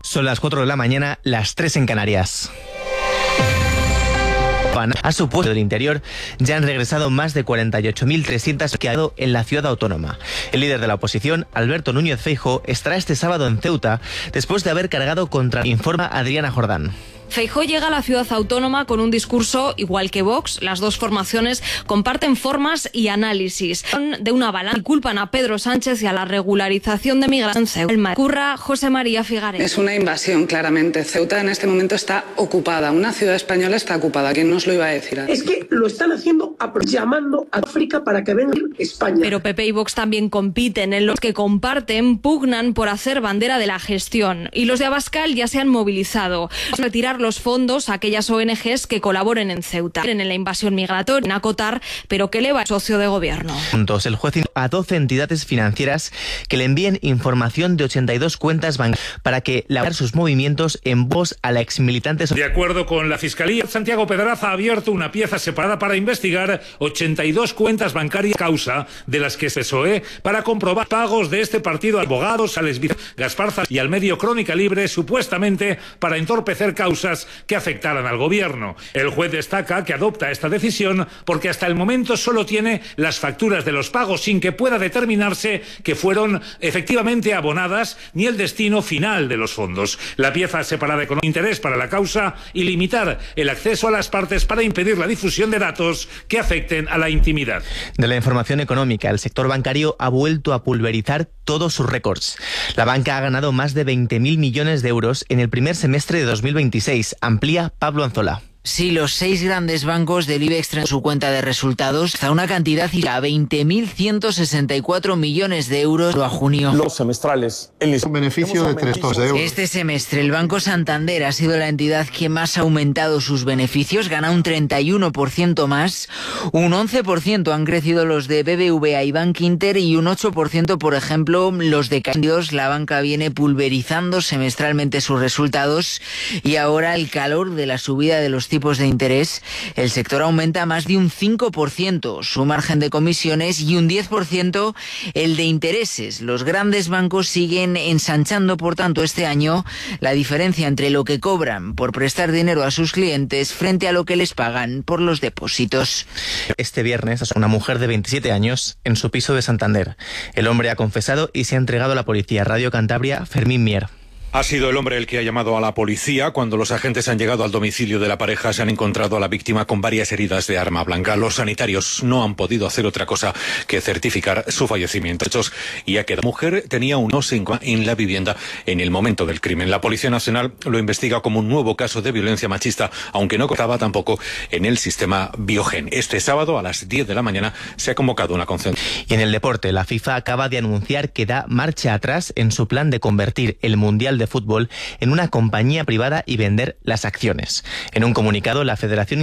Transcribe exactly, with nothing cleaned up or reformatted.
Son las cuatro de la mañana, las tres en Canarias. A su puesto del interior ya han regresado más de cuarenta y ocho mil trescientos que ha quedado en la ciudad autónoma. El líder de la oposición, Alberto Núñez Feijóo, estará este sábado en Ceuta después de haber cargado contra, informa Adriana Jordán. Feijóo llega a la ciudad autónoma con un discurso igual que Vox. Las dos formaciones comparten formas y análisis de una balanza y culpan a Pedro Sánchez y a la regularización de migrantes en Ceuta. Curra José María Figares. Es una invasión, claramente. Ceuta en este momento está ocupada. Una ciudad española está ocupada. ¿Quién nos lo iba a decir? Es que lo están haciendo llamando a África para que venga a España. Pero P P y Vox también compiten. En los que comparten pugnan por hacer bandera de la gestión. Y los de Abascal ya se han movilizado. Retirar los fondos a aquellas O N Ges que colaboren en Ceuta en la invasión migratoria en acotar, pero que eleva el socio de gobierno. Juntos, el juez a doce entidades financieras que le envíen información de ochenta y dos cuentas bancarias para que lavar sus movimientos en voz a la exmilitante. De acuerdo con la Fiscalía, Santiago Pedraza ha abierto una pieza separada para investigar ochenta y dos cuentas bancarias causa de las que es P S O E para comprobar pagos de este partido a abogados, a les Gaspar Zas y al medio Crónica Libre, supuestamente para entorpecer causas que afectaran al gobierno. El juez destaca que adopta esta decisión porque hasta el momento solo tiene las facturas de los pagos sin que pueda determinarse que fueron efectivamente abonadas ni el destino final de los fondos. La pieza separada con interés para la causa y limitar el acceso a las partes para impedir la difusión de datos que afecten a la intimidad. De la información económica, el sector bancario ha vuelto a pulverizar todos sus récords. La banca ha ganado más de veinte mil millones de euros en el primer semestre de dos mil veintiséis. Amplía Pablo Anzola. Sí, los seis grandes bancos del IBEX traen su cuenta de resultados hasta una cantidad a veinte mil ciento sesenta y cuatro millones de euros a junio. Los semestrales, el beneficio de trescientos de euros. Este semestre el Banco Santander ha sido la entidad que más ha aumentado sus beneficios, gana un treinta y uno por ciento más, un once por ciento han crecido los de B B V A y Bank Inter y un ocho por ciento, por ejemplo, los de Cándidos. La banca viene pulverizando semestralmente sus resultados y ahora el calor de la subida de los tipos de interés, el sector aumenta más de un cinco por ciento su margen de comisiones y un diez por ciento el de intereses. Los grandes bancos siguen ensanchando, por tanto, este año la diferencia entre lo que cobran por prestar dinero a sus clientes frente a lo que les pagan por los depósitos. Este viernes, una mujer de veintisiete años en su piso de Santander. El hombre ha confesado y se ha entregado a la policía. Radio Cantabria, Fermín Mier. Ha sido el hombre el que ha llamado a la policía. Cuando los agentes han llegado al domicilio de la pareja, se han encontrado a la víctima con varias heridas de arma blanca. Los sanitarios no han podido hacer otra cosa que certificar su fallecimiento. Hechos y ha quedado. La mujer tenía un oso en la vivienda en el momento del crimen. La Policía Nacional lo investiga como un nuevo caso de violencia machista, aunque no contaba tampoco en el sistema Biogen. Este sábado a las diez de la mañana se ha convocado una concentración. Y en el deporte, la FIFA acaba de anunciar que da marcha atrás en su plan de convertir el Mundial de Fútbol en una compañía privada y vender las acciones. En un comunicado, la Federación